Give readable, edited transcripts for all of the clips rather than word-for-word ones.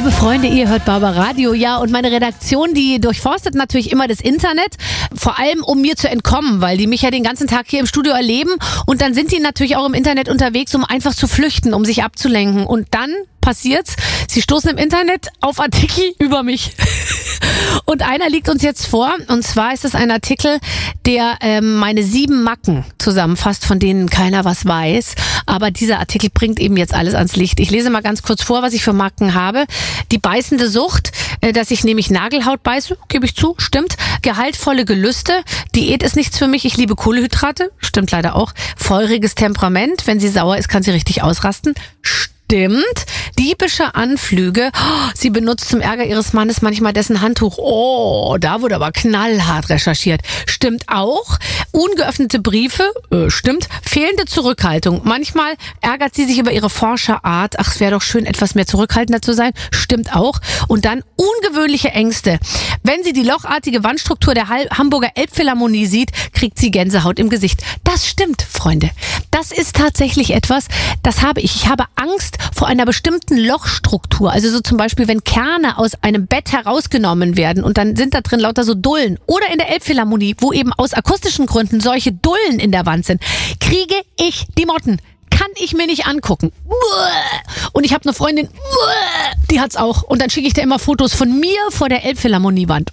Liebe Freunde, ihr hört Barbaradio, ja, und meine Redaktion, die durchforstet natürlich immer das Internet, vor allem um mir zu entkommen, weil die mich ja den ganzen Tag hier im Studio erleben und dann sind die natürlich auch im Internet unterwegs, um einfach zu flüchten, um sich abzulenken und dann passiert's, sie stoßen im Internet auf Artikel über mich. Und einer liegt uns jetzt vor, und zwar ist es ein Artikel, der meine 7 Macken zusammenfasst, von denen keiner was weiß. Aber dieser Artikel bringt eben jetzt alles ans Licht. Ich lese mal ganz kurz vor, was ich für Macken habe. Die beißende Sucht, dass ich nämlich Nagelhaut beiße, gebe ich zu, stimmt. Gehaltvolle Gelüste, Diät ist nichts für mich, ich liebe Kohlenhydrate, stimmt leider auch. Feuriges Temperament, wenn sie sauer ist, kann sie richtig ausrasten, stimmt. Diebische Anflüge. Oh, sie benutzt zum Ärger ihres Mannes manchmal dessen Handtuch. Oh, da wurde aber knallhart recherchiert. Stimmt auch. Ungeöffnete Briefe. Stimmt. Fehlende Zurückhaltung. Manchmal ärgert sie sich über ihre Forscherart. Ach, es wäre doch schön, etwas mehr zurückhaltender zu sein. Stimmt auch. Und dann ungewöhnliche Ängste. Wenn sie die lochartige Wandstruktur der Hamburger Elbphilharmonie sieht, kriegt sie Gänsehaut im Gesicht. Das stimmt, Freunde. Das ist tatsächlich etwas, das habe ich. Ich habe Angst vor einer bestimmten Lochstruktur. Also so zum Beispiel, wenn Kerne aus einem Bett herausgenommen werden und dann sind da drin lauter so Dullen. Oder in der Elbphilharmonie, wo eben aus akustischen Gründen solche Dullen in der Wand sind, kriege ich die Motten. Kann ich mir nicht angucken. Und ich habe eine Freundin, die hat's auch. Und dann schicke ich dir immer Fotos von mir vor der Elbphilharmoniewand.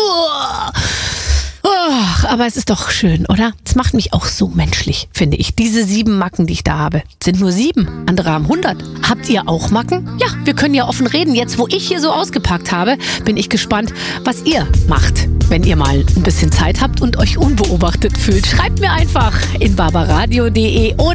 Oh, aber es ist doch schön, oder? Es macht mich auch so menschlich, finde ich. Diese 7 Macken, die ich da habe, sind nur 7. Andere haben 100. Habt ihr auch Macken? Ja, wir können ja offen reden. Jetzt, wo ich hier so ausgepackt habe, bin ich gespannt, was ihr macht, wenn ihr mal ein bisschen Zeit habt und euch unbeobachtet fühlt. Schreibt mir einfach in barbaradio.de oder